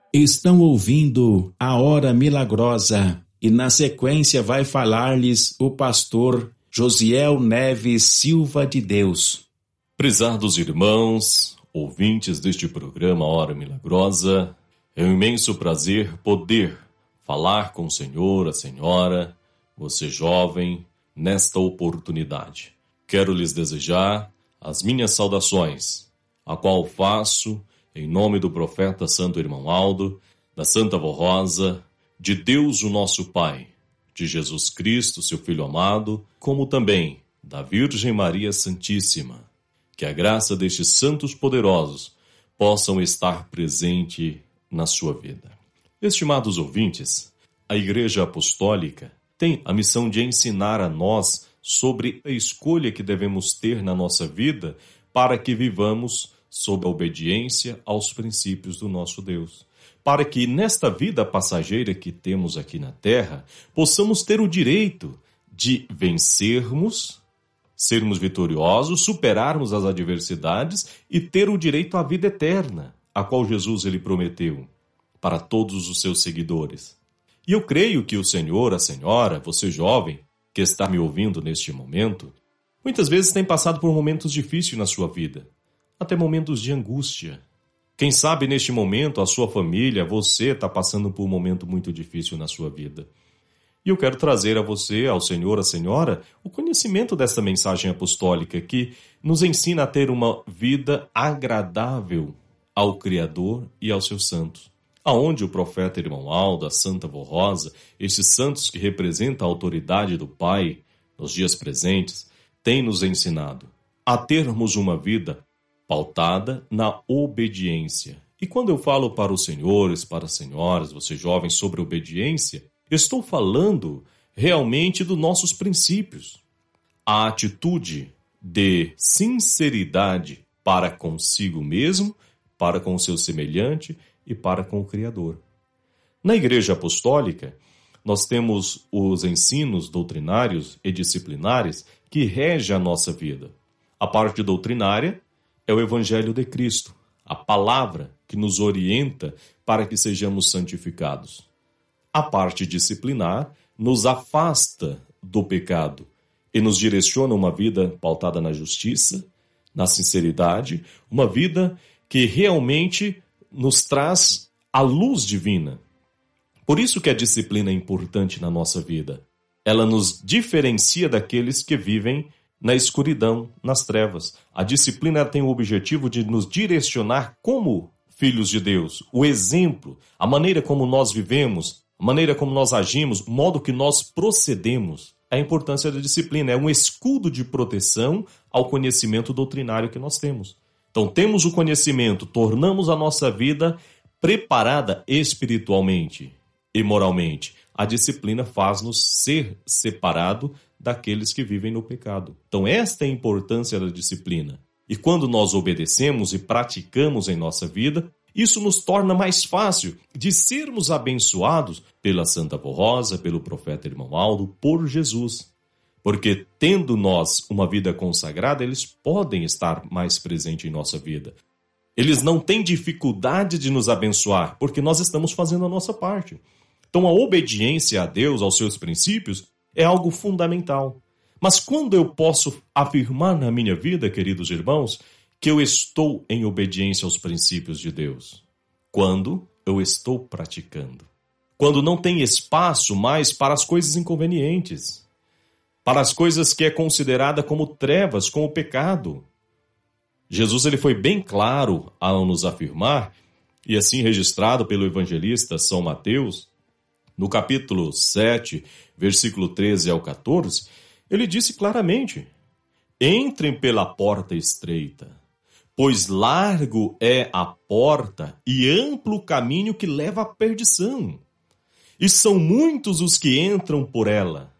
Estão ouvindo a Hora Milagrosa e na sequência vai falar-lhes o pastor Josiel Neves Silva de Deus. Prezados irmãos, ouvintes deste programa Hora Milagrosa, é um imenso prazer poder falar com o Senhor, a Senhora, você jovem, nesta oportunidade. Quero lhes desejar as minhas saudações, a qual faço em nome do profeta Santo Irmão Aldo, da Santa Vó Rosa, de Deus o nosso Pai, de Jesus Cristo, seu Filho amado, como também da Virgem Maria Santíssima. Que a graça destes santos poderosos possam estar presente na sua vida. Estimados ouvintes, a Igreja Apostólica tem a missão de ensinar a nós sobre a escolha que devemos ter na nossa vida para que vivamos sob a obediência aos princípios do nosso Deus. Para que nesta vida passageira que temos aqui na Terra, possamos ter o direito de vencermos, sermos vitoriosos, superarmos as adversidades e ter o direito à vida eterna, a qual Jesus ele prometeu para todos os seus seguidores. E eu creio que o Senhor, a Senhora, você jovem, que está me ouvindo neste momento, muitas vezes tem passado por momentos difíceis na sua vida, até momentos de angústia. Quem sabe neste momento a sua família, você está passando por um momento muito difícil na sua vida. E eu quero trazer a você, ao Senhor, a Senhora, o conhecimento dessa mensagem apostólica que nos ensina a ter uma vida agradável ao Criador e aos seus santos. Aonde o profeta Irmão Aldo, a Santa Vó Rosa, esses santos que representam a autoridade do Pai nos dias presentes, têm nos ensinado a termos uma vida pautada na obediência. E quando eu falo para os senhores, para as senhoras, você jovens, sobre obediência, estou falando realmente dos nossos princípios. A atitude de sinceridade para consigo mesmo, para com o seu semelhante e para com o Criador. Na Igreja Apostólica, nós temos os ensinos doutrinários e disciplinares que regem a nossa vida. A parte doutrinária é o Evangelho de Cristo, a palavra que nos orienta para que sejamos santificados. A parte disciplinar nos afasta do pecado e nos direciona uma vida pautada na justiça, na sinceridade, uma vida que realmente nos traz a luz divina. Por isso que a disciplina é importante na nossa vida. Ela nos diferencia daqueles que vivem na escuridão, nas trevas. A disciplina tem o objetivo de nos direcionar como filhos de Deus. O exemplo, a maneira como nós vivemos, a maneira como nós agimos, o modo que nós procedemos. A importância da disciplina é um escudo de proteção ao conhecimento doutrinário que nós temos. Então temos o conhecimento, tornamos a nossa vida preparada espiritualmente e moralmente. A disciplina faz-nos ser separado daqueles que vivem no pecado. Então esta é a importância da disciplina. E quando nós obedecemos e praticamos em nossa vida, isso nos torna mais fácil de sermos abençoados pela Santa Vó Rosa, pelo profeta Irmão Aldo, por Jesus. Porque tendo nós uma vida consagrada, eles podem estar mais presentes em nossa vida. Eles não têm dificuldade de nos abençoar, porque nós estamos fazendo a nossa parte. Então a obediência a Deus, aos seus princípios, é algo fundamental. Mas quando eu posso afirmar na minha vida, queridos irmãos, que eu estou em obediência aos princípios de Deus? Quando eu estou praticando. Quando não tem espaço mais para as coisas inconvenientes, para as coisas que é considerada como trevas, como pecado. Jesus ele foi bem claro ao nos afirmar, e assim registrado pelo evangelista São Mateus, no capítulo 7, versículo 13 ao 14, ele disse claramente: entrem pela porta estreita, pois largo é a porta e amplo o caminho que leva à perdição, e são muitos os que entram por ela.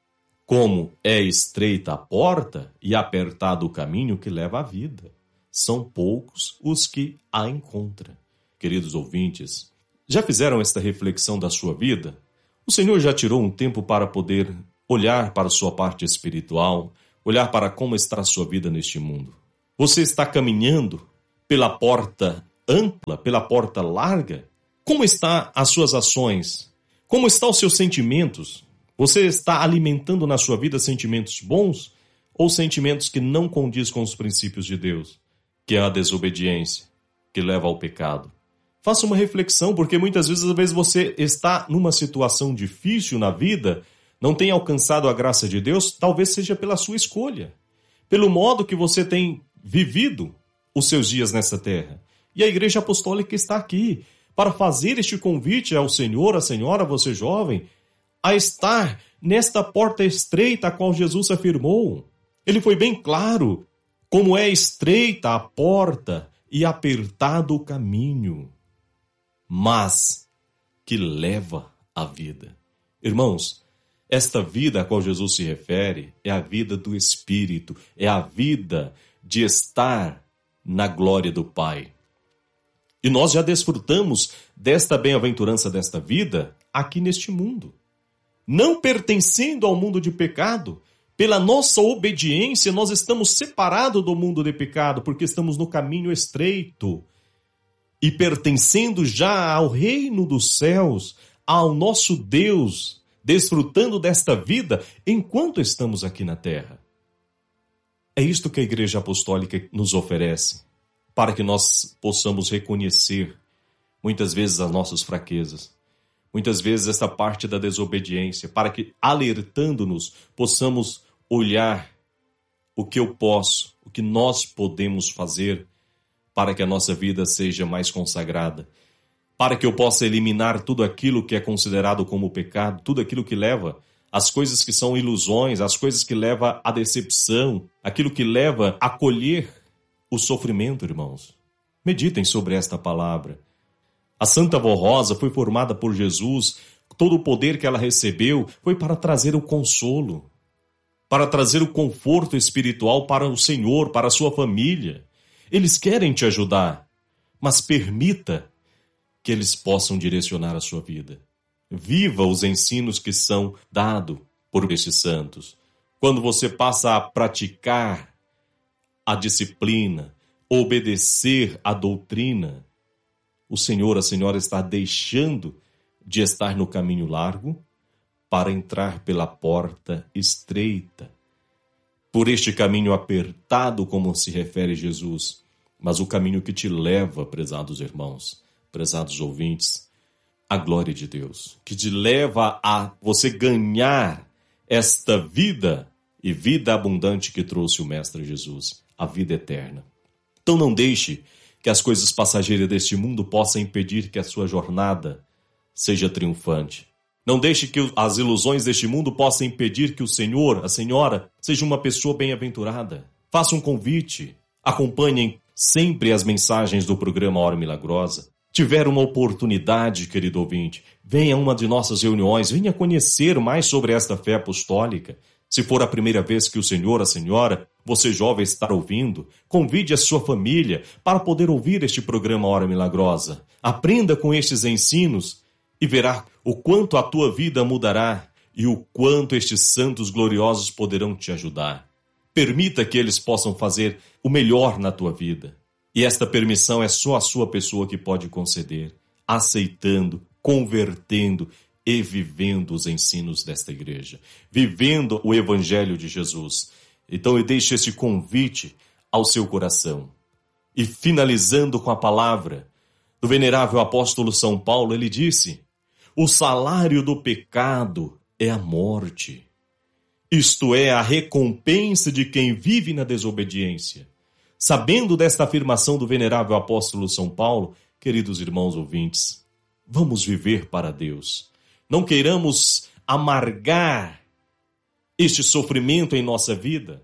Como é estreita a porta e apertado o caminho que leva à vida, são poucos os que a encontram. Queridos ouvintes, já fizeram esta reflexão da sua vida? O Senhor já tirou um tempo para poder olhar para a sua parte espiritual, olhar para como está a sua vida neste mundo? Você está caminhando pela porta ampla, pela porta larga? Como estão as suas ações? Como estão os seus sentimentos? Você está alimentando na sua vida sentimentos bons ou sentimentos que não condiz com os princípios de Deus, que é a desobediência, que leva ao pecado? Faça uma reflexão, porque muitas vezes você está numa situação difícil na vida, não tem alcançado a graça de Deus, talvez seja pela sua escolha, pelo modo que você tem vivido os seus dias nessa terra. E a Igreja Apostólica está aqui para fazer este convite ao Senhor, à Senhora, você jovem, a estar nesta porta estreita a qual Jesus afirmou. Ele foi bem claro, como é estreita a porta e apertado o caminho, mas que leva à vida. Irmãos, esta vida a qual Jesus se refere é a vida do Espírito, é a vida de estar na glória do Pai. E nós já desfrutamos desta bem-aventurança desta vida aqui neste mundo. Não pertencendo ao mundo de pecado, pela nossa obediência, nós estamos separados do mundo de pecado, porque estamos no caminho estreito. E pertencendo já ao reino dos céus, ao nosso Deus, desfrutando desta vida enquanto estamos aqui na terra. É isto que a Igreja Apostólica nos oferece, para que nós possamos reconhecer, muitas vezes, as nossas fraquezas. Muitas vezes essa parte da desobediência, para que, alertando-nos, possamos olhar o que eu posso, o que nós podemos fazer para que a nossa vida seja mais consagrada, para que eu possa eliminar tudo aquilo que é considerado como pecado, tudo aquilo que leva as coisas que são ilusões, as coisas que levam à decepção, aquilo que leva a colher o sofrimento, irmãos. Meditem sobre esta palavra. A Santa Vó Rosa foi formada por Jesus, todo o poder que ela recebeu foi para trazer o consolo, para trazer o conforto espiritual para o Senhor, para a sua família. Eles querem te ajudar, mas permita que eles possam direcionar a sua vida. Viva os ensinos que são dados por estes santos. Quando você passa a praticar a disciplina, obedecer a doutrina, o Senhor, a Senhora está deixando de estar no caminho largo para entrar pela porta estreita, por este caminho apertado, como se refere Jesus, mas o caminho que te leva, prezados irmãos, prezados ouvintes, à glória de Deus, que te leva a você ganhar esta vida e vida abundante que trouxe o Mestre Jesus, a vida eterna. Então não deixe que as coisas passageiras deste mundo possam impedir que a sua jornada seja triunfante. Não deixe que as ilusões deste mundo possam impedir que o Senhor, a Senhora, seja uma pessoa bem-aventurada. Faça um convite. Acompanhem sempre as mensagens do programa Hora Milagrosa. Tiver uma oportunidade, querido ouvinte, venha a uma de nossas reuniões, venha conhecer mais sobre esta fé apostólica. Se for a primeira vez que o Senhor, a Senhora, você jovem está ouvindo, convide a sua família para poder ouvir este programa Hora Milagrosa. Aprenda com estes ensinos e verá o quanto a tua vida mudará e o quanto estes santos gloriosos poderão te ajudar. Permita que eles possam fazer o melhor na tua vida. E esta permissão é só a sua pessoa que pode conceder, aceitando, convertendo e vivendo os ensinos desta igreja, vivendo o Evangelho de Jesus. Então eu deixo esse convite ao seu coração. E finalizando com a palavra do venerável apóstolo São Paulo, ele disse: o salário do pecado é a morte. Isto é, a recompensa de quem vive na desobediência. Sabendo desta afirmação do venerável apóstolo São Paulo, queridos irmãos ouvintes, vamos viver para Deus. Não queiramos amargar este sofrimento em nossa vida.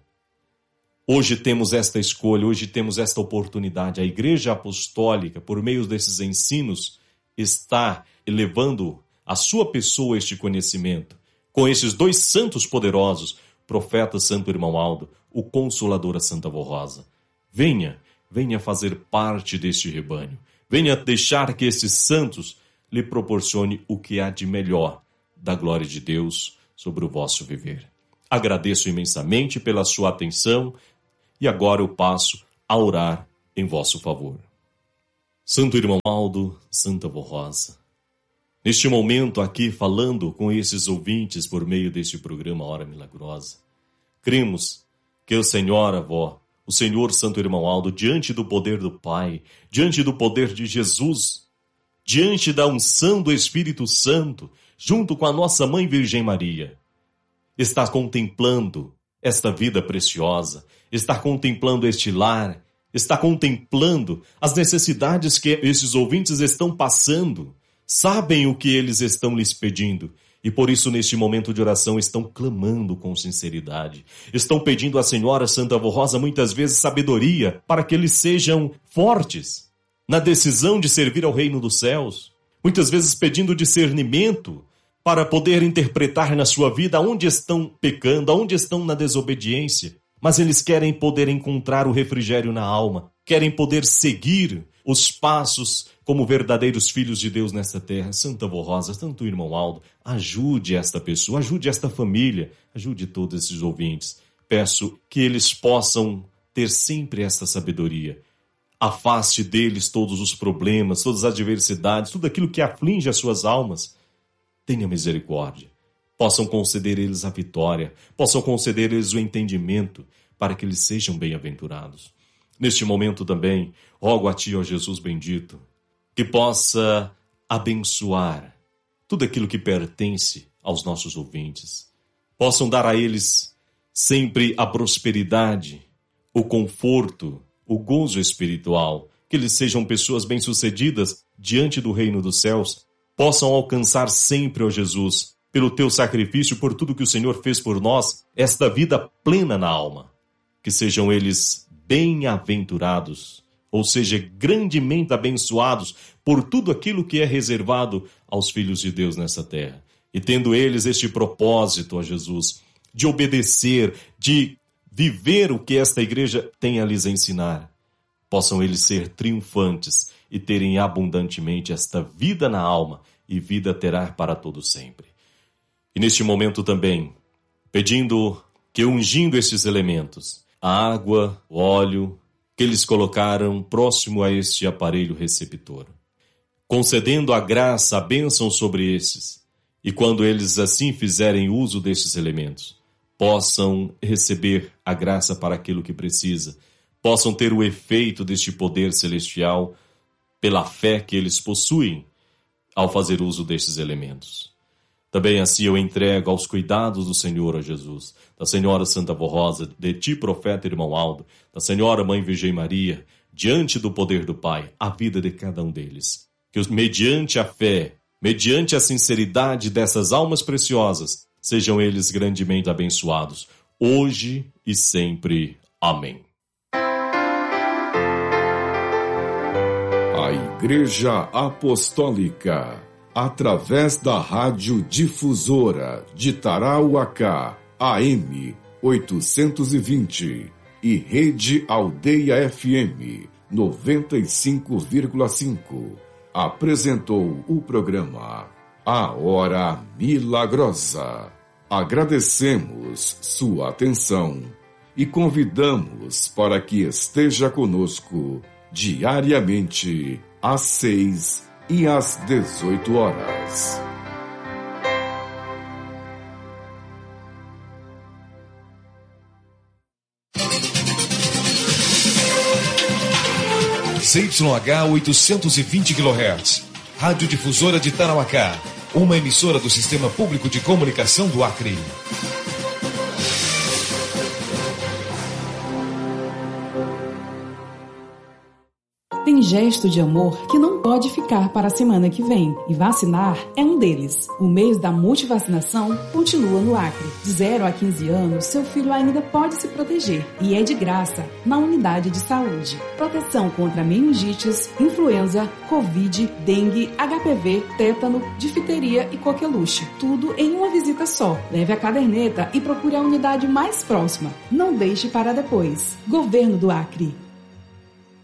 Hoje temos esta escolha, hoje temos esta oportunidade. A Igreja Apostólica, por meio desses ensinos, está elevando a sua pessoa este conhecimento. Com esses dois santos poderosos, profeta Santo Irmão Aldo, o Consolador, a Santa Vó Rosa. Venha fazer parte deste rebanho. Venha deixar que esses santos lhe proporcione o que há de melhor da glória de Deus sobre o vosso viver. Agradeço imensamente pela sua atenção e agora eu passo a orar em vosso favor. Santo Irmão Aldo, Santa Vó Rosa, neste momento aqui, falando com esses ouvintes por meio deste programa Hora Milagrosa, cremos que o Senhor, avó, o Senhor Santo Irmão Aldo, diante do poder do Pai, diante do poder de Jesus, diante da unção do Espírito Santo, junto com a nossa Mãe Virgem Maria, está contemplando esta vida preciosa, está contemplando este lar, está contemplando as necessidades que esses ouvintes estão passando, sabem o que eles estão lhes pedindo e por isso neste momento de oração estão clamando com sinceridade. Estão pedindo à Senhora Santa Avó Rosa muitas vezes sabedoria para que eles sejam fortes na decisão de servir ao reino dos céus. Muitas vezes pedindo discernimento para poder interpretar na sua vida onde estão pecando, onde estão na desobediência. Mas eles querem poder encontrar o refrigério na alma, querem poder seguir os passos como verdadeiros filhos de Deus nesta terra. Santa Avó Rosa, Santo Irmão Aldo, ajude esta pessoa, ajude esta família, ajude todos esses ouvintes. Peço que eles possam ter sempre esta sabedoria. Afaste deles todos os problemas, todas as adversidades, tudo aquilo que aflige as suas almas. Tenha misericórdia. Possam conceder eles a vitória, possam conceder eles o entendimento, para que eles sejam bem-aventurados. Neste momento também, rogo a Ti, ó Jesus bendito, que possa abençoar tudo aquilo que pertence aos nossos ouvintes. Possam dar a eles sempre a prosperidade, o conforto, o gozo espiritual, que eles sejam pessoas bem-sucedidas diante do reino dos céus, possam alcançar sempre, ó Jesus, pelo Teu sacrifício, por tudo que o Senhor fez por nós, esta vida plena na alma. Que sejam eles bem-aventurados, ou seja, grandemente abençoados por tudo aquilo que é reservado aos filhos de Deus nessa terra. E tendo eles este propósito, ó Jesus, de obedecer, de viver o que esta igreja tem a lhes ensinar, possam eles ser triunfantes e terem abundantemente esta vida na alma e vida terá para todo sempre. E neste momento também, pedindo que ungindo estes elementos, a água, o óleo, que eles colocaram próximo a este aparelho receptor, concedendo a graça, a bênção sobre estes, e quando eles assim fizerem uso destes elementos, possam receber a graça para aquilo que precisa, possam ter o efeito deste poder celestial pela fé que eles possuem ao fazer uso destes elementos. Também assim eu entrego aos cuidados do Senhor, ó Jesus, da Senhora Santa Avó Rosa, de Ti, profeta Irmão Aldo, da Senhora Mãe Virgem Maria, diante do poder do Pai, a vida de cada um deles. Que mediante a fé, mediante a sinceridade dessas almas preciosas, sejam eles grandemente abençoados, hoje e sempre. Amém. A Igreja Apostólica, através da Rádio Difusora de Tarauacá, AM 820 e Rede Aldeia FM 95,5, apresentou o programa A Hora Milagrosa. Agradecemos sua atenção e convidamos para que esteja conosco diariamente às 6 e às 18 horas. CYH 820 kHz, Rádio Difusora de Tarauacá, uma emissora do Sistema Público de Comunicação do Acre. Tem gesto de amor que não pode ficar para a semana que vem, e vacinar é um deles. O mês da multivacinação continua no Acre. De 0 a 15 anos, seu filho ainda pode se proteger, e é de graça na unidade de saúde. Proteção contra meningites, influenza, covid, dengue, HPV, tétano, difteria e coqueluche. Tudo em uma visita só. Leve a caderneta e procure a unidade mais próxima. Não deixe para depois. Governo do Acre.